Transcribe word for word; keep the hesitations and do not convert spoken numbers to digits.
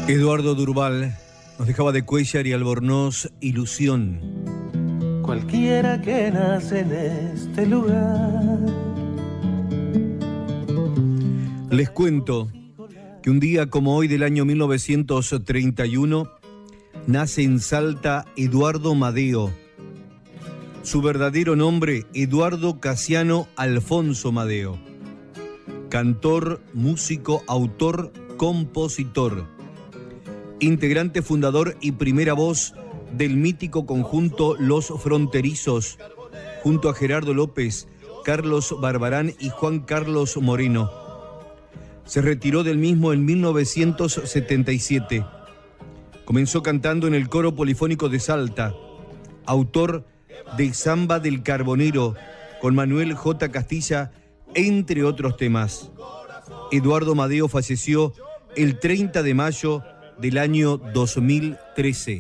Eduardo Durval nos dejaba de Cuéllar y Albornoz Ilusión. Cualquiera que nace en este lugar. Les cuento que un día como hoy del año mil novecientos treinta y uno nace en Salta Eduardo Madeo. Su verdadero nombre, Eduardo Casiano Alfonso Madeo. Cantor, músico, autor, compositor. Integrante fundador y primera voz del mítico conjunto Los Fronterizos, junto a Gerardo López, Carlos Barbarán y Juan Carlos Moreno. Se retiró del mismo en mil novecientos setenta y siete. Comenzó cantando en el Coro Polifónico de Salta, autor de Samba del Carbonero con Manuel J. Castilla, entre otros temas. Eduardo Madeo falleció el treinta de mayo del año dos mil trece.